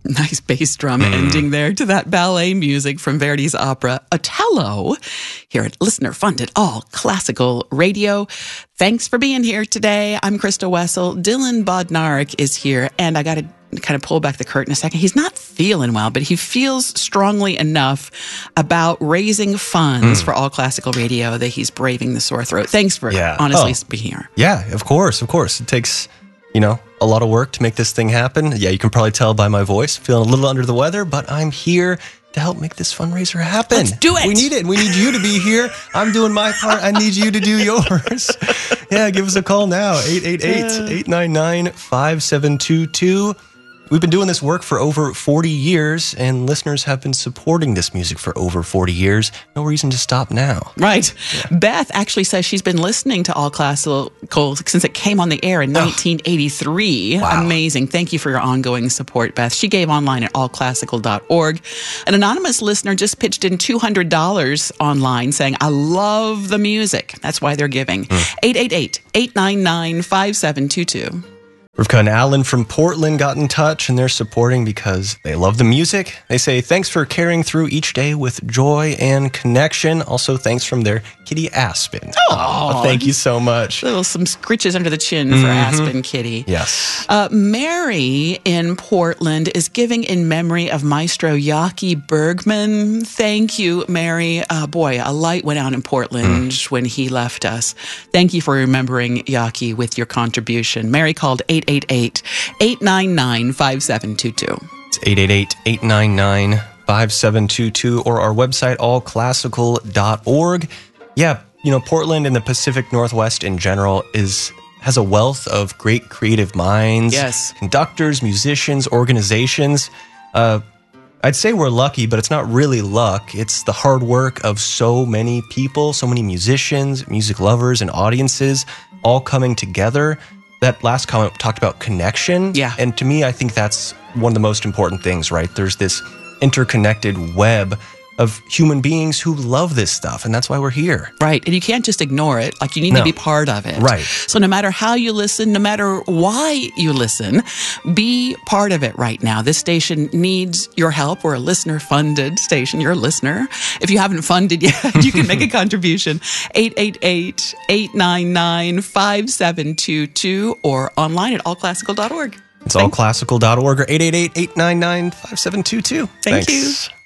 Nice bass drum ending there to that ballet music from Verdi's opera Otello here at listener-funded All Classical Radio. Thanks for being here today. I'm Krista Wessel. Dylan Bodnarik is here, and I got to kind of pull back the curtain a second. He's not feeling well, but he feels strongly enough about raising funds for All Classical Radio that he's braving the sore throat. Thanks for honestly being here. Yeah, of course. It takes, a lot of work to make this thing happen. Yeah, you can probably tell by my voice, feeling a little under the weather, but I'm here to help make this fundraiser happen. Let's do it. We need it. We need you to be here. I'm doing my part. I need you to do yours. Yeah, give us a call now. 888-899-5722. We've been doing this work for over 40 years, and listeners have been supporting this music for over 40 years. No reason to stop now. Right. Yeah. Beth actually says she's been listening to All Classical since it came on the air in 1983. Wow. Amazing. Thank you for your ongoing support, Beth. She gave online at allclassical.org. An anonymous listener just pitched in $200 online saying, I love the music. That's why they're giving. 888-899-5722. Rivka and Alan from Portland got in touch, and they're supporting because they love the music. They say, thanks for carrying through each day with joy and connection. Also, thanks from their kitty Aspen. Oh, thank you so much. Some scritches under the chin for Aspen Kitty. Yes. Mary in Portland is giving in memory of Maestro Yaki Bergman. Thank you, Mary. Boy, a light went out in Portland when he left us. Thank you for remembering Yaki with your contribution. Mary called 888-899-5722. It's 888-899-5722 or our website, allclassical.org. Yeah, Portland and the Pacific Northwest in general has a wealth of great creative minds. Yes. Conductors, musicians, organizations. I'd say we're lucky, but it's not really luck. It's the hard work of so many people, so many musicians, music lovers, and audiences all coming together. That last comment talked about connection. Yeah. And to me, I think that's one of the most important things, right? There's this interconnected web of human beings who love this stuff, and that's why we're here. Right, and you can't just ignore it. You need to be part of it. Right. So no matter how you listen, no matter why you listen, be part of it right now. This station needs your help. We're a listener-funded station. You're a listener. If you haven't funded yet, you can make a contribution. 888-899-5722 or online at allclassical.org. It's allclassical.org or 888-899-5722. Thank you.